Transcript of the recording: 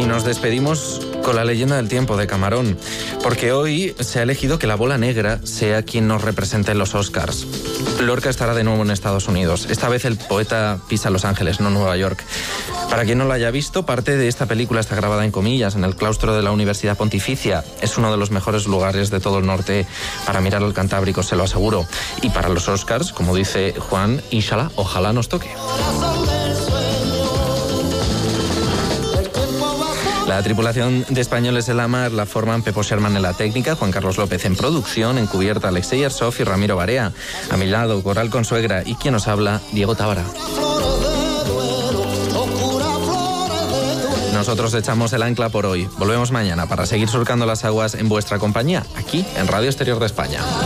nos despedimos con La leyenda del tiempo de Camarón, porque hoy se ha elegido que la bola negra sea quien nos represente en los Oscars. Lorca estará de nuevo en Estados Unidos. Esta vez el poeta pisa Los Ángeles, no Nueva York. Para quien no lo haya visto, parte de esta película está grabada en comillas en el claustro de la Universidad Pontificia. Es uno de los mejores lugares de todo el norte para mirar el Cantábrico, se lo aseguro. Y para los Oscars, como dice Juan, inshallah, ojalá nos toque. La tripulación de Españoles en la Mar la forman Pepo Sherman en la técnica, Juan Carlos López en producción, en cubierta Alexei Arsov y Ramiro Barea. A mi lado, Coral Consuegra y quien nos habla, Diego Tábara. Nosotros echamos el ancla por hoy. Volvemos mañana para seguir surcando las aguas en vuestra compañía, aquí en Radio Exterior de España.